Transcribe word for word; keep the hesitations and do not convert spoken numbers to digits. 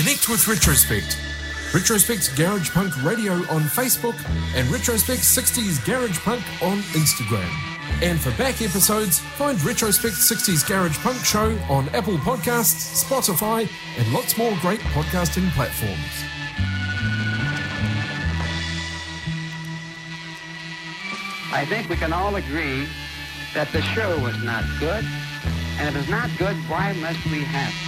Connect with Retrospect. Retrospect Garage Punk Radio on Facebook and Retrospect sixties Garage Punk on Instagram. And for back episodes, find Retrospect sixties Garage Punk Show on Apple Podcasts, Spotify, and lots more great podcasting platforms. I think we can all agree that the show was not good, and if it's not good, why must we have it?